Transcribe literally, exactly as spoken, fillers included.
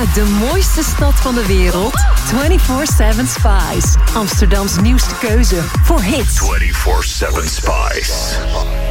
Vanuit de mooiste stad van de wereld, vierentwintig zeven Spice. Amsterdams nieuwste keuze voor hits. vierentwintig zeven Spice.